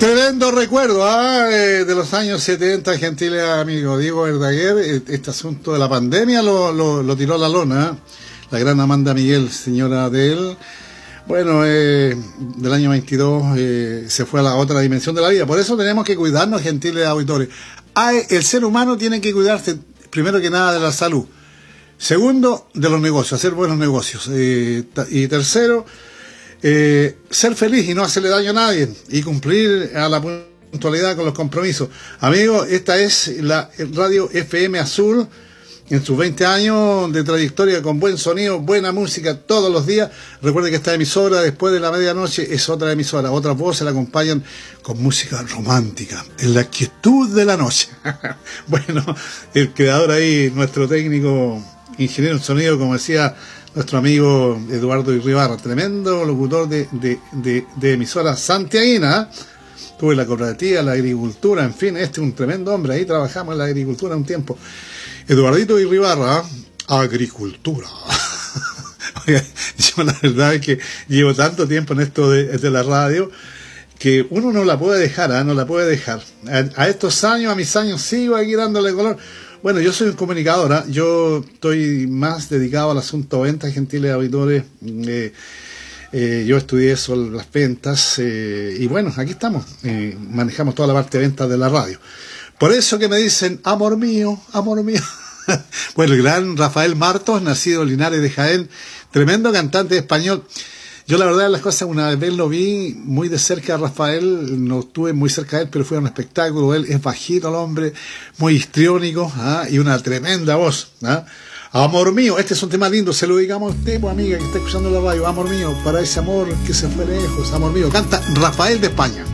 Tremendo recuerdo de los años 70, gentil amigo Diego Verdaguer. Este asunto de la pandemia lo tiró a la lona. La gran Amanda Miguel, señora de él. Bueno, del año 22 se fue a la otra dimensión de la vida. Por eso tenemos que cuidarnos, gentiles auditores. El ser humano tiene que cuidarse, primero que nada, de la salud. Segundo, de los negocios, hacer buenos negocios. Y tercero, ser feliz y no hacerle daño a nadie. Y cumplir a la puntualidad con los compromisos. Amigos, esta es la Radio FM Azul. En sus 20 años de trayectoria, con buen sonido, buena música todos los días. Recuerde que esta emisora, después de la medianoche, es otra emisora. Otras voces la acompañan con música romántica, en la quietud de la noche. Bueno, el creador ahí, nuestro técnico, ingeniero en sonido, como decía nuestro amigo Eduardo Irribarra, tremendo locutor de emisora santiaguina. Tuve la cooperativa, la agricultura, en fin, este es un tremendo hombre. Ahí trabajamos en la agricultura un tiempo. Eduardito Irribarra, agricultura. Oiga, yo la verdad es que llevo tanto tiempo en esto de la radio que uno no la puede dejar, no la puede dejar. A estos años, a mis años, sigo aquí dándole color. Bueno, yo soy un comunicador, yo estoy más dedicado al asunto de ventas, gentiles auditores. Yo estudié eso, las ventas, y bueno, aquí estamos. Manejamos toda la parte de ventas de la radio. Por eso que me dicen, amor mío, amor mío. Bueno, el gran Rafael Martos, nacido en Linares de Jaén, tremendo cantante español. Yo la verdad de las cosas, una vez lo vi muy de cerca a Rafael, no estuve muy cerca de él, pero fue a un espectáculo. Él es bajito el hombre, muy histriónico, y una tremenda voz. Amor mío, este es un tema lindo, se lo dedicamos a usted, pues, amiga, que está escuchando la radio. Amor mío, para ese amor que se fue lejos, amor mío. Canta Rafael de España.